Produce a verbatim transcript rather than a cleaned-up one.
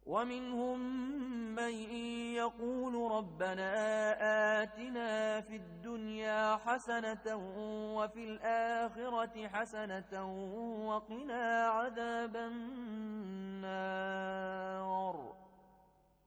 ومنهم من يقول ربنا آتنا في الدنيا حسنة وفي الآخرة حسنة وقنا عذاب النار.